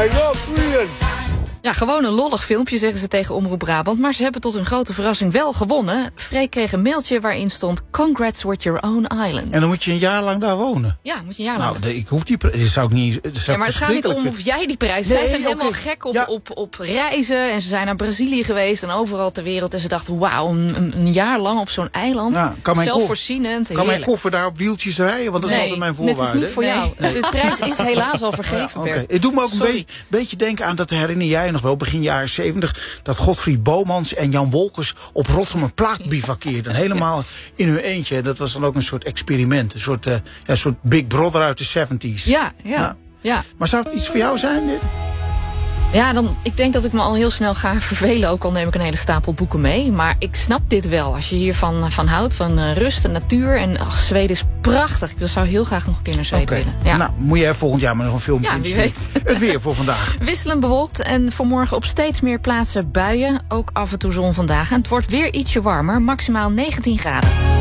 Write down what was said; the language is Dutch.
know, brilliant. Ja, gewoon een lollig filmpje, zeggen ze tegen Omroep Brabant. Maar ze hebben tot hun grote verrassing wel gewonnen. Freek kreeg een mailtje waarin stond: Congrats with your own island. En dan moet je een jaar lang daar wonen. Ja, moet je een jaar lang. Nou, ik hoef die prijs. Zou ik niet. Ja, maar het gaat niet om of jij die prijs. Nee, zij zijn helemaal okay. gek Ja. op reizen. En ze zijn naar Brazilië geweest en overal ter wereld. En ze dachten, wauw, een jaar lang op zo'n eiland. Ja, zelfvoorzienend. Kan mijn koffer daar op wieltjes rijden? Want dat is altijd mijn voorwaarde. dit is niet voor jou. De prijs is helaas al vergeven. Ja, het doet me ook een beetje denken aan, dat herinner jij je nog wel, begin jaren 70, dat Godfried Bomans en Jan Wolkers op Rotterdamplaat bivakkeerden. Helemaal in hun eentje. Dat was dan ook een soort experiment. Een soort Big Brother uit de 70's. Ja. Maar zou het iets voor jou zijn, dit? Ja, ik denk dat ik me al heel snel ga vervelen. Ook al neem ik een hele stapel boeken mee. Maar ik snap dit wel. Als je hiervan houdt, van rust en natuur. En Zweden is prachtig. Ik zou heel graag nog een keer naar Zweden willen. Ja. Nou, moet jij volgend jaar maar nog een filmpje Ja, wie weet. Het weer voor vandaag. Wisselend bewolkt en voor morgen op steeds meer plaatsen buien. Ook af en toe zon vandaag. En het wordt weer ietsje warmer, maximaal 19 graden.